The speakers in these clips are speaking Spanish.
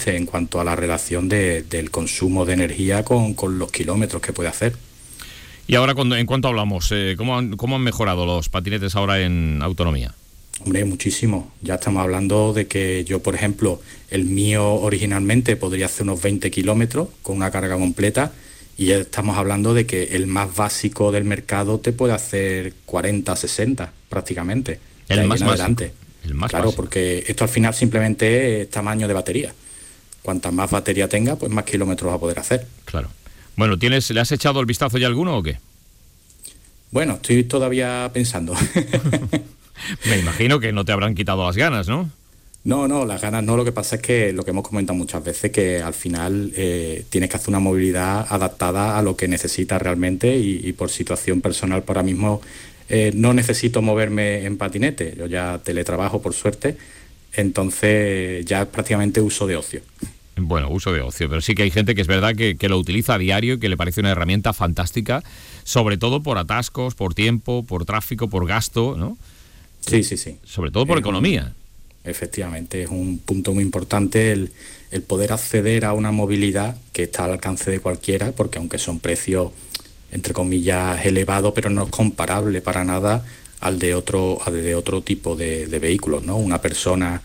existe en cuanto a la relación del consumo de energía con los kilómetros que puede hacer. Y ahora, en cuanto hablamos, ¿cómo han mejorado los patinetes ahora en autonomía? Hombre, muchísimo. Ya estamos hablando de que yo, por ejemplo, el mío originalmente podría hacer unos 20 kilómetros con una carga completa, y ya estamos hablando de que el más básico del mercado te puede hacer 40, 60 prácticamente. El más básico. Claro, porque esto al final simplemente es tamaño de batería. Cuanta más batería tenga, pues más kilómetros va a poder hacer. Claro. Bueno, ¿le has echado el vistazo ya alguno o qué? Bueno, estoy todavía pensando. Me imagino que no te habrán quitado las ganas, ¿no? No, las ganas no. Lo que pasa es que lo que hemos comentado muchas veces, que al final tienes que hacer una movilidad adaptada a lo que necesitas realmente, y por situación personal para ahora mismo no necesito moverme en patinete. Yo ya teletrabajo, por suerte, entonces ya es prácticamente uso de ocio. Bueno, uso de ocio, pero sí que hay gente que es verdad que lo utiliza a diario y que le parece una herramienta fantástica, sobre todo por atascos, por tiempo, por tráfico, por gasto, ¿no? Sí. Sobre todo por economía. Efectivamente, es un punto muy importante el poder acceder a una movilidad que está al alcance de cualquiera, porque aunque son precios, entre comillas, elevados, pero no es comparable para nada al de otro tipo de vehículos, ¿no? Una persona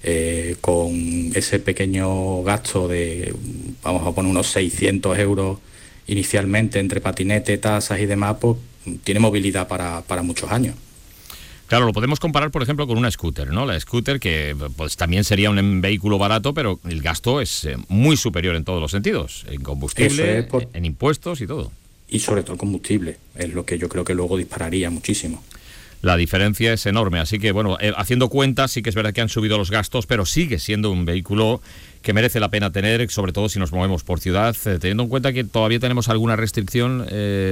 con ese pequeño gasto de, vamos a poner unos 600 euros inicialmente entre patinete, tasas y demás, pues tiene movilidad para muchos años. Claro, lo podemos comparar, por ejemplo, con una scooter, ¿no? La scooter, que pues también sería un vehículo barato, pero el gasto es muy superior en todos los sentidos, en combustible, en impuestos y todo. Y sobre todo el combustible, es lo que yo creo que luego dispararía muchísimo. La diferencia es enorme, así que bueno, haciendo cuentas sí que es verdad que han subido los gastos, pero sigue siendo un vehículo que merece la pena tener, sobre todo si nos movemos por ciudad, teniendo en cuenta que todavía tenemos alguna restricción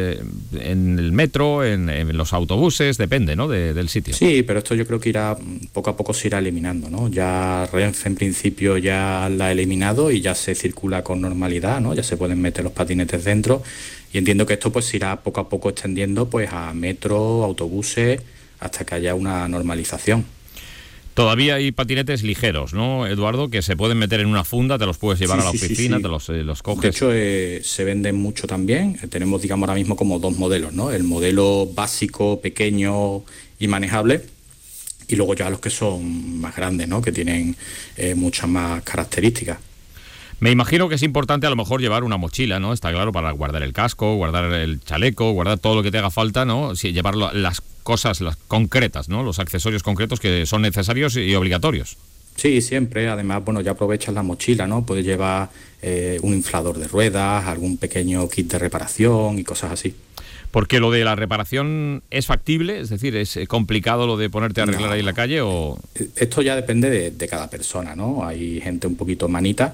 en el metro, en los autobuses, depende, ¿no?, del sitio. Sí, pero esto yo creo que poco a poco se irá eliminando, ¿no? Ya Renfe en principio ya la ha eliminado y ya se circula con normalidad, ¿no? Ya se pueden meter los patinetes dentro, y entiendo que esto pues se irá poco a poco extendiendo pues a metro, autobuses, hasta que haya una normalización. Todavía hay patinetes ligeros, ¿no, Eduardo? Que se pueden meter en una funda, te los puedes llevar a la oficina, sí. Te los coges. De hecho, se venden mucho también. Tenemos, digamos, ahora mismo como dos modelos, ¿no? El modelo básico, pequeño y manejable, y luego ya los que son más grandes, ¿no? Que tienen muchas más características. Me imagino que es importante a lo mejor llevar una mochila, ¿no? Está claro, para guardar el casco, guardar el chaleco, guardar todo lo que te haga falta, ¿no? Sí, llevar las cosas, las concretas, ¿no? Los accesorios concretos que son necesarios y obligatorios. Sí, siempre. Además, bueno, ya aprovechas la mochila, ¿no? Puedes llevar un inflador de ruedas, algún pequeño kit de reparación y cosas así. Porque lo de la reparación es factible, es decir, ¿es complicado lo de ponerte a arreglar ahí en la calle o...? Esto ya depende de cada persona, ¿no? Hay gente un poquito manita.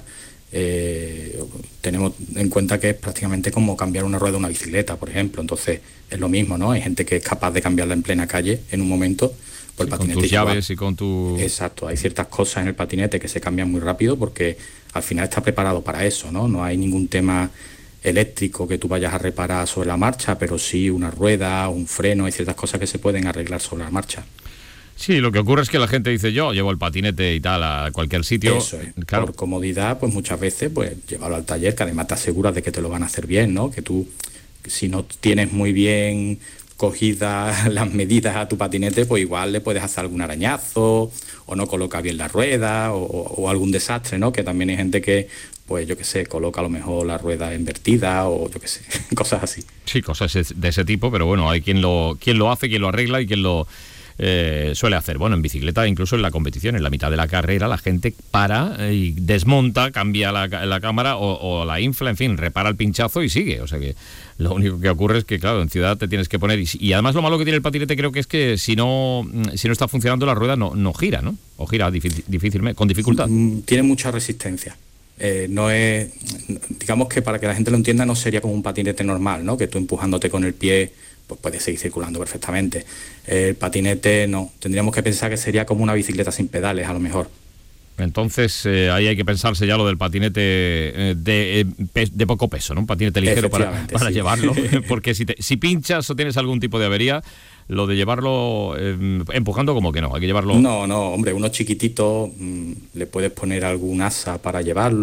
Tenemos en cuenta que es prácticamente como cambiar una rueda de una bicicleta, por ejemplo. Entonces es lo mismo, ¿no? Hay gente que es capaz de cambiarla en plena calle en un momento. Pues sí, el patinete con tus llaves y con tu... Exacto, hay ciertas cosas en el patinete que se cambian muy rápido porque al final está preparado para eso, ¿no? No hay ningún tema eléctrico que tú vayas a reparar sobre la marcha, pero sí una rueda, un freno, hay ciertas cosas que se pueden arreglar sobre la marcha. Sí, lo que ocurre es que la gente dice, yo llevo el patinete y tal a cualquier sitio. Eso es. Claro. Por comodidad, pues muchas veces pues llévalo al taller, que además te aseguras de que te lo van a hacer bien, ¿no? Que tú, si no tienes muy bien cogidas las medidas a tu patinete, pues igual le puedes hacer algún arañazo, o no coloca bien la rueda, o algún desastre, ¿no? Que también hay gente que, pues yo qué sé, coloca a lo mejor la rueda invertida, o yo qué sé, cosas así. Sí, cosas de ese tipo, pero bueno, hay quien lo hace, quien lo arregla y quien lo... suele hacer. Bueno, en bicicleta, incluso en la competición, en la mitad de la carrera, la gente para y desmonta, cambia la cámara o la infla, en fin, repara el pinchazo y sigue. O sea que lo único que ocurre es que, claro, en ciudad te tienes que poner... Y además lo malo que tiene el patinete creo que es que si no está funcionando la rueda no gira, ¿no? O gira difícilmente, con dificultad. Tiene mucha resistencia. No es... Digamos que para que la gente lo entienda, no sería como un patinete normal, ¿no? Que tú empujándote con el pie... pues puede seguir circulando perfectamente. El patinete no, tendríamos que pensar que sería como una bicicleta sin pedales a lo mejor. Entonces ahí hay que pensarse ya lo del patinete de poco peso, ¿no? Un patinete ligero para sí. Llevarlo, porque si pinchas o tienes algún tipo de avería, lo de llevarlo empujando como que no, hay que llevarlo... No, hombre, uno chiquitito, le puedes poner algún asa para llevarlo.